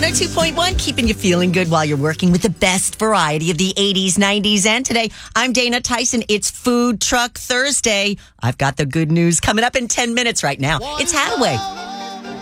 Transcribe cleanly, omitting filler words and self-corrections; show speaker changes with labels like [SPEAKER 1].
[SPEAKER 1] 102.1, keeping you feeling good while you're working with the best variety of the 80s, 90s, and today. I'm Dana Tyson. It's Food Truck Thursday. I've got the good news coming up in 10 minutes right now. It's Hadaway.